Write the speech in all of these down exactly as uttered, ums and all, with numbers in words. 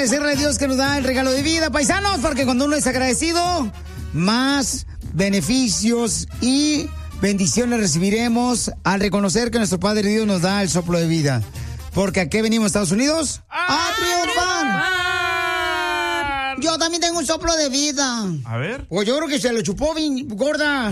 agradecerle a Dios que nos da el regalo de vida, paisanos, porque cuando uno es agradecido, más beneficios y bendiciones recibiremos al reconocer que nuestro Padre Dios nos da el soplo de vida. Porque ¿a qué venimos, Estados Unidos? ¡A, ¡A triunfar! Yo también tengo un soplo de vida. A ver. Pues yo creo que se lo chupó bien gorda.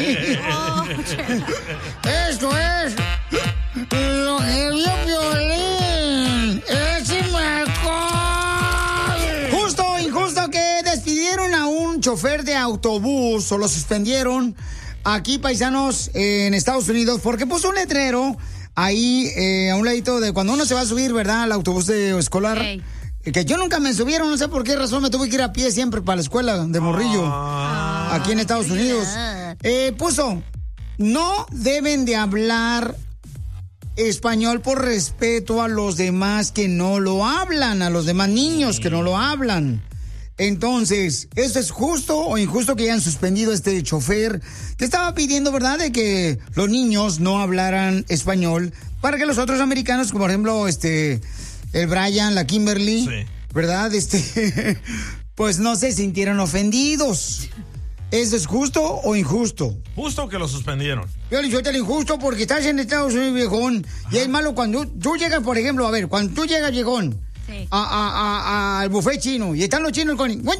Esto es lo que vio Piolín. ¡Échame alcohol! Justo o injusto que despidieron a un chofer de autobús o lo suspendieron aquí, paisanos, en Estados Unidos, porque puso un letrero ahí eh, a un ladito de cuando uno se va a subir, ¿verdad?, al autobús de escolar. Hey. Que yo nunca me subieron, no sé por qué razón me tuve que ir a pie siempre para la escuela de morrillo, ah, aquí en Estados Unidos. Eh, puso, no deben de hablar español por respeto a los demás que no lo hablan, a los demás niños que no lo hablan. Entonces, ¿eso es justo o injusto que hayan suspendido a este chofer que estaba pidiendo, verdad, de que los niños no hablaran español para que los otros americanos, como por ejemplo, este... el Brian, la Kimberly, sí, ¿verdad? Este, pues no se sintieron ofendidos. ¿Eso es justo o injusto? Justo que lo suspendieron. Yo le digo, te lo injusto porque estás en Estados Unidos, viejón. Ajá. Y es malo cuando tú llegas, por ejemplo, a ver, cuando tú llegas, viejón, sí, a, a, a, a, al buffet chino, y están los chinos con... Eh, no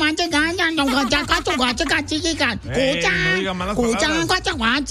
diga malas palabras.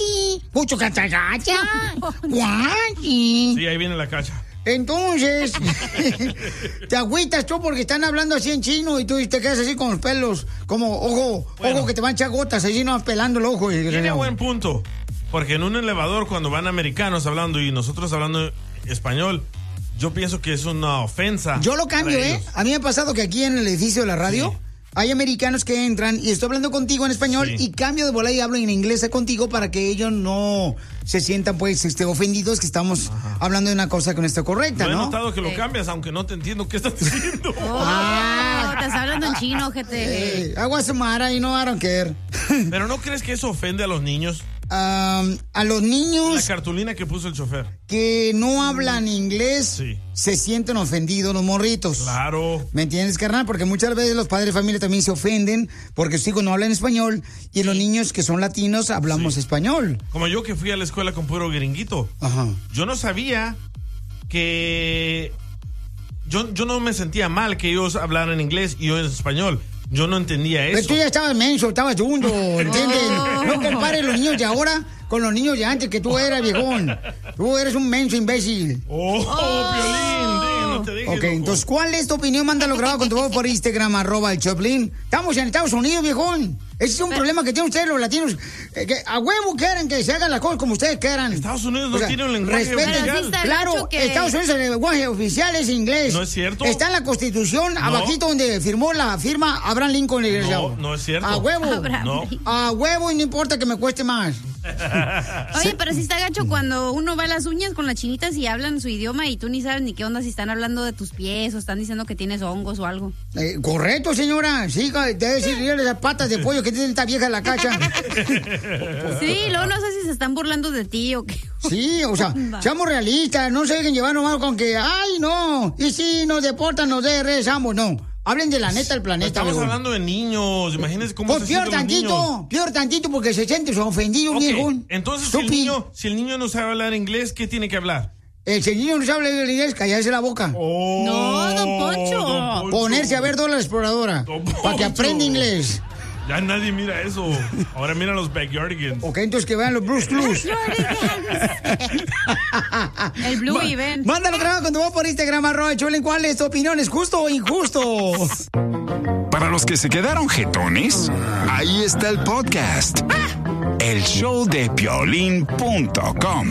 Sí, ahí viene la cacha. Entonces, te agüitas tú porque están hablando así en chino y tú te quedas así con los pelos, como ojo, bueno, ojo que te van a echar gotas, así no pelando el ojo. Tiene buen punto, porque en un elevador cuando van americanos hablando y nosotros hablando español, yo pienso que es una ofensa. Yo lo cambio, ¿eh? A mí me ha pasado que aquí en el edificio de la radio... Sí. Hay americanos que entran y estoy hablando contigo en español, sí, y cambio de bola y hablo en inglés contigo para que ellos no se sientan pues este, ofendidos que estamos, ajá, hablando de una cosa que no está correcta, ¿no? ¿no? He notado que lo cambias, aunque no te entiendo qué estás diciendo. Oh, ah, te estás hablando en chino, gente. Eh, agua sumara y no I don't care. ¿Pero no crees que eso ofende a los niños? Um, a los niños... La cartulina que puso el chofer. Que no hablan inglés, sí, se sienten ofendidos los morritos. Claro. ¿Me entiendes, carnal? Porque muchas veces los padres de familia también se ofenden porque sus hijos no hablan español y los niños que son latinos hablamos, sí, español. Como yo que fui a la escuela con puro gringuito. Ajá. Yo no sabía que... Yo, yo no me sentía mal que ellos hablaran inglés y yo en español. Yo no entendía eso. Pero tú ya estabas menso, estabas chundo, ¿entiendes? No, no compares los niños de ahora con los niños de antes, que tú eras, viejón. Tú eres un menso imbécil. ¡Oh, oh, Piolín! No te dejes, ok, loco. Entonces, ¿cuál es tu opinión? Mándalo grabado con tu voz por Instagram, arroba el Choplin. Estamos en Estados Unidos, viejón. Ese es un Pero, problema que tienen ustedes los latinos. Eh, que a huevo quieren que se hagan las cosas como ustedes quieran. Estados Unidos no o sea, tiene un lenguaje respeten, oficial. Claro, que... Estados Unidos el lenguaje oficial es inglés. ¿No es cierto? Está en la Constitución, no, abajito donde firmó la firma Abraham Lincoln. No, no es cierto. A huevo. No. A huevo y no importa que me cueste más. Oye, pero sí está gacho cuando uno va a las uñas con las chinitas y hablan su idioma y tú ni sabes ni qué onda si están hablando de tus pies o están diciendo que tienes hongos o algo. Eh, correcto, señora. Sí, debe decirle las patas de pollo que tiene esta vieja en la cacha. Sí, luego no sé si se están burlando de ti o qué. Sí, o sea, seamos realistas, no se dejen llevar nomás con que, ay, no, y si nos deportan, nos regresamos, no. Hablen de la neta del planeta. Estamos viejo. hablando de niños, imagínense cómo pues se peor sienten tantito, los niños. Peor tantito porque se siente ofendido, okay. viejo. Entonces, si el, niño, si el niño no sabe hablar inglés, ¿qué tiene que hablar? El si el niño no sabe hablar inglés, callarse la boca. Oh, no, don Poncho. don Poncho. Ponerse a ver Dora la Exploradora. Para que aprenda inglés. Ya nadie mira eso. Ahora miran los Backyardigans. Ok, entonces que vean los Blues Clues. El Blue y ven. Mándalo grabado con tu voz por Instagram, arroba Choplin. ¿Cuál es tu opinión? ¿Es justo o injusto? Para los que se quedaron jetones, ahí está el podcast. El show de Piolín punto com.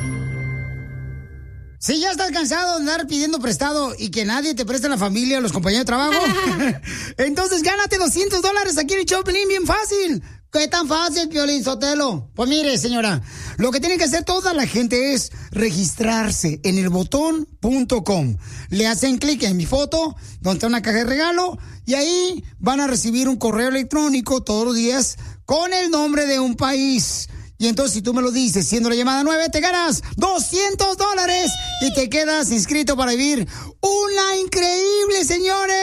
Si ya estás cansado de andar pidiendo prestado y que nadie te preste en la familia o los compañeros de trabajo, entonces gánate doscientos dólares aquí en el Choplin, bien fácil. ¿Qué tan fácil, Piolín Sotelo? Pues mire, señora, lo que tiene que hacer toda la gente es registrarse en el botón punto com. Le hacen clic en mi foto, donde está una caja de regalo, y ahí van a recibir un correo electrónico todos los días con el nombre de un país. Y entonces, si tú me lo dices, siendo la llamada nueve, te ganas doscientos dólares y te quedas inscrito para vivir una increíble, señores,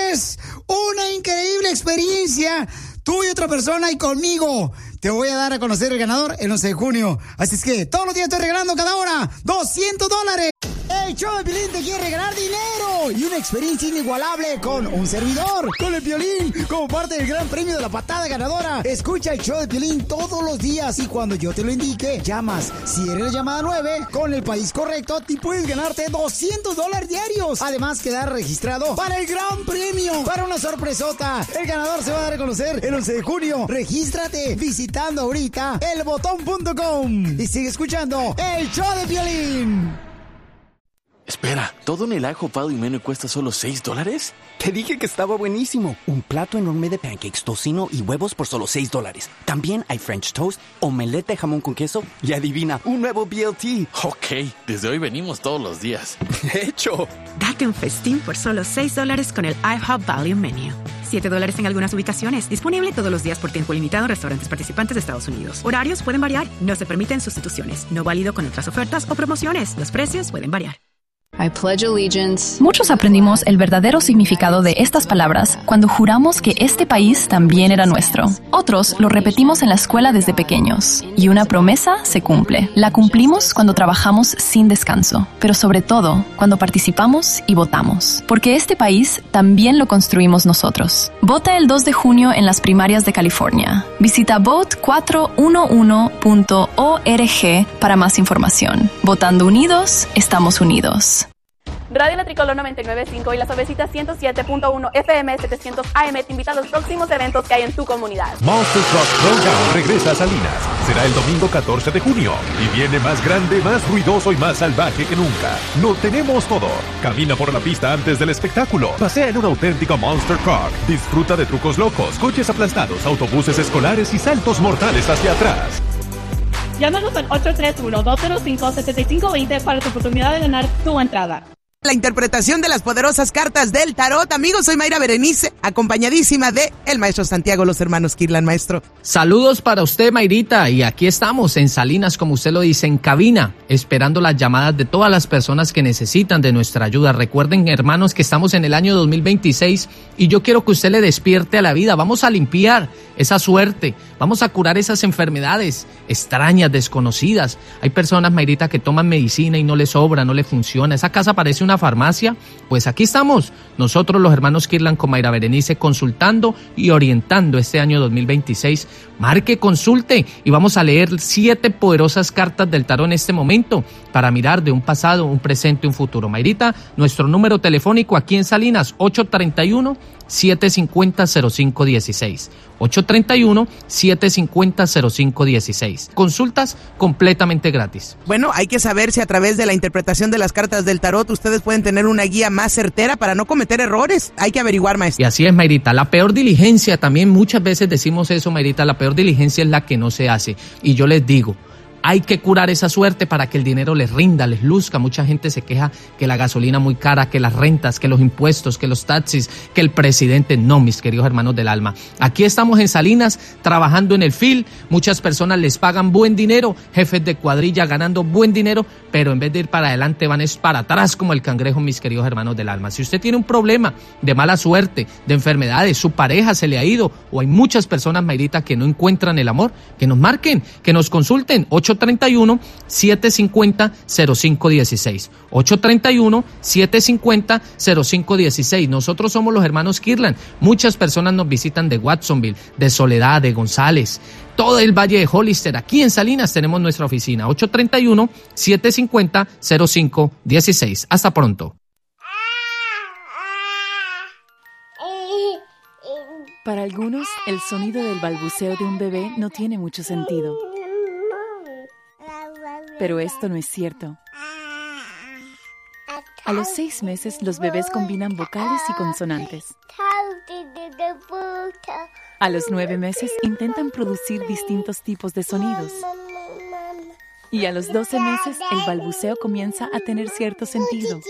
una experiencia, tú y otra persona y conmigo. Te voy a dar a conocer el ganador el once de junio. Así es que todos los días estoy regalando cada hora doscientos dólares. El show de Piolín te quiere regalar dinero y una experiencia inigualable con un servidor, con el Piolín, como parte del gran premio de la patada ganadora. Escucha el show de Piolín todos los días y cuando yo te lo indique, llamas. Si eres la llamada nueve, con el país correcto, te puedes ganarte doscientos dólares diarios. Además, quedar registrado para el gran premio, para una sorpresota. El ganador se va a dar a conocer el once de junio. Regístrate visitando ahorita el botón punto com y sigue escuchando el show de Piolín. Espera, ¿todo en el ajo y menú cuesta solo seis dólares? Te dije que estaba buenísimo. Un plato enorme de pancakes, tocino y huevos por solo seis dólares. También hay French toast, omelette de jamón con queso y adivina, un nuevo B L T. Ok, desde hoy venimos todos los días. De hecho. Date un festín por solo seis dólares con el IHOP Value Menu. siete dólares en algunas ubicaciones. Disponible todos los días por tiempo limitado en restaurantes participantes de Estados Unidos. Horarios pueden variar. No se permiten sustituciones. No válido con otras ofertas o promociones. Los precios pueden variar. I pledge allegiance. Muchos aprendimos el verdadero significado de estas palabras cuando juramos que este país también era nuestro. Otros lo repetimos en la escuela desde pequeños. Y una promesa se cumple. La cumplimos cuando trabajamos sin descanso, pero sobre todo cuando participamos y votamos. Porque este país también lo construimos nosotros. Vota el dos de junio en las primarias de California. Visita vote cuatro uno uno punto org para más información. Votando unidos, estamos unidos. Radio La Tricolor noventa y nueve punto cinco y las Obesitas ciento siete punto uno F M setecientos A M te invitan a los próximos eventos que hay en tu comunidad. Monster Truck Throwdown regresa a Salinas. Será el domingo catorce de junio y viene más grande, más ruidoso y más salvaje que nunca. Lo tenemos todo. Camina por la pista antes del espectáculo. Pasea en un auténtico Monster Truck. Disfruta de trucos locos, coches aplastados, autobuses escolares y saltos mortales hacia atrás. Llámanos al ocho tres uno, dos cero cinco, siete cinco dos cero para tu oportunidad de ganar tu entrada. La interpretación de las poderosas cartas del tarot. Amigos, soy Mayra Berenice, acompañadísima de el maestro Santiago, los hermanos Kirlan. Maestro. Saludos para usted, Mayrita, y aquí estamos en Salinas, como usted lo dice, en cabina, esperando las llamadas de todas las personas que necesitan de nuestra ayuda. Recuerden, hermanos, que estamos en el año dos mil veintiséis y yo quiero que usted le despierte a la vida. Vamos a limpiar esa suerte, vamos a curar esas enfermedades extrañas, desconocidas. Hay personas, Mayrita, que toman medicina y no les sobra, no les funciona. Esa casa parece una farmacia. Pues aquí estamos, nosotros los hermanos Kirlan con Mayra Berenice, consultando y orientando este año dos mil veintiséis. Marque, consulte y vamos a leer siete poderosas cartas del tarot en este momento para mirar de un pasado, un presente y un futuro. Mayrita, nuestro número telefónico aquí en Salinas, ocho tres uno, siete cinco cero, cero cinco uno seis. ocho tres uno, siete cinco cero, cero cinco uno seis. Consultas completamente gratis. Bueno, hay que saber si a través de la interpretación de las cartas del tarot ustedes pueden tener una guía más certera para no cometer errores. Hay que averiguar, maestro. Y así es, Mayrita. La peor diligencia, también muchas veces decimos eso, Mayrita, la peor diligencia es la que no se hace. Y yo les digo, hay que curar esa suerte para que el dinero les rinda, les luzca. Mucha gente se queja que la gasolina muy cara, que las rentas, que los impuestos, que los taxis, que el presidente. No, mis queridos hermanos del alma. Aquí estamos en Salinas trabajando en el F I L. Muchas personas les pagan buen dinero, jefes de cuadrilla ganando buen dinero, pero en vez de ir para adelante van es para atrás como el cangrejo, mis queridos hermanos del alma. Si usted tiene un problema de mala suerte, de enfermedades, su pareja se le ha ido, o hay muchas personas, Mayrita, que no encuentran el amor, que nos marquen, que nos consulten. ocho tres uno, siete cinco cero, cero cinco uno seis. ocho tres uno, siete cinco cero, cero cinco uno seis. Nosotros somos los hermanos Kirlan. Muchas personas nos visitan de Watsonville, de Soledad, de González, todo el Valle de Hollister. Aquí en Salinas tenemos nuestra oficina. ocho tres uno, siete cinco cero, cero cinco uno seis. Hasta pronto. Para algunos, el sonido del balbuceo de un bebé no tiene mucho sentido. Pero esto no es cierto. A los seis meses, los bebés combinan vocales y consonantes. A los nueve meses, intentan producir distintos tipos de sonidos. Y a los doce meses, el balbuceo comienza a tener cierto sentido.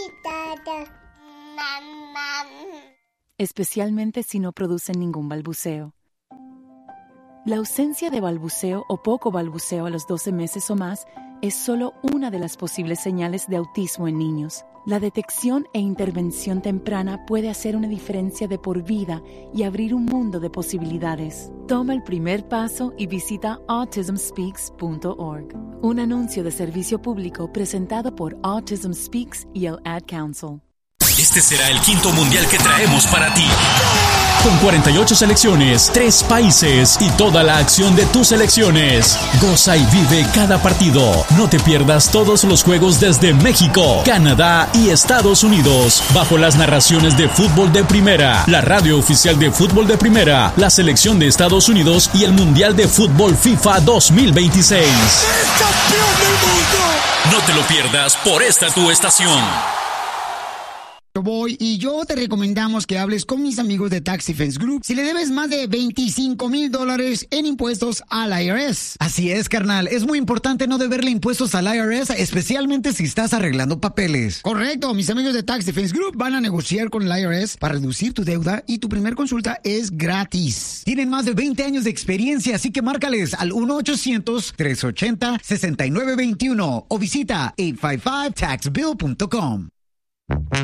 Especialmente si no producen ningún balbuceo. La ausencia de balbuceo o poco balbuceo a los doce meses o más es solo una de las posibles señales de autismo en niños. La detección e intervención temprana puede hacer una diferencia de por vida y abrir un mundo de posibilidades. Toma el primer paso y visita autism speaks punto org. Un anuncio de servicio público presentado por Autism Speaks y el Ad Council. Este será el quinto mundial que traemos para ti. Con cuarenta y ocho selecciones, tres países y toda la acción de tus selecciones. Goza y vive cada partido. No te pierdas todos los juegos desde México, Canadá y Estados Unidos, bajo las narraciones de Fútbol de Primera, la radio oficial de Fútbol de Primera, la selección de Estados Unidos y el Mundial de Fútbol FIFA dos mil veintiséis. ¡Eres campeón del mundo! No te lo pierdas por esta tu estación. Voy y yo te recomendamos que hables con mis amigos de Tax Defense Group si le debes más de veinticinco mil dólares en impuestos al I R S. Así es, carnal. Es muy importante no deberle impuestos al I R S, especialmente si estás arreglando papeles. Correcto. Mis amigos de Tax Defense Group van a negociar con el I R S para reducir tu deuda y tu primer consulta es gratis. Tienen más de veinte años de experiencia, así que márcales al uno ochocientos, tres ochenta, sesenta y nueve veintiuno o visita ocho cinco cinco tax bill punto com.